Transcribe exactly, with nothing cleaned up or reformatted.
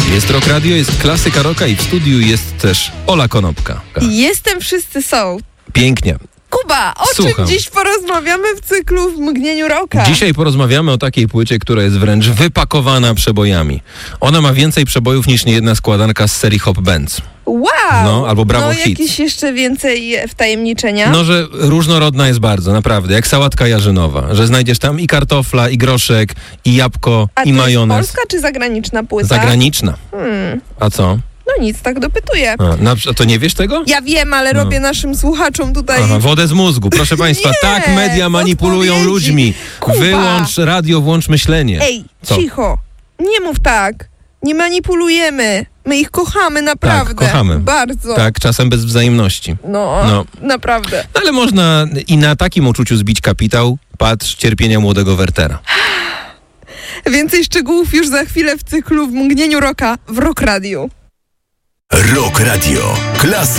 Jest Rock Radio, jest klasyka rocka i w studiu jest też Ola Konopka. Jestem, wszyscy są. Pięknie. Kuba, o Słucham. czym dziś porozmawiamy w cyklu W mgnieniu rocka? Dzisiaj porozmawiamy o takiej płycie, która jest wręcz wypakowana przebojami. Ona ma więcej przebojów niż niejedna składanka z serii Hop Bands. Wow! No, albo Bravo No, Hits. jakieś jeszcze więcej wtajemniczenia? No, że różnorodna jest bardzo, naprawdę, jak sałatka jarzynowa, że znajdziesz tam i kartofla, i groszek, i jabłko, A i to majonez. jest polska czy zagraniczna płyta? Zagraniczna. Hmm. A co? No nic, tak dopytuję. A, na, a to nie wiesz tego? Ja wiem, ale No. robię naszym słuchaczom tutaj... Aha, wodę z mózgu. Proszę Państwa, Nie, tak media manipulują odpowiedzi. ludźmi. Kuba. Wyłącz radio, włącz myślenie. Ej, Co? cicho. Nie mów tak. Nie manipulujemy. My ich kochamy naprawdę. Tak, kochamy. Bardzo. Tak, czasem bez wzajemności. No, No. naprawdę. Ale można i na takim uczuciu zbić kapitał. Patrz, cierpienia młodego Wertera. Więcej szczegółów już za chwilę w cyklu W mgnieniu rocka w Rock Radio. Rock Radio. Klasy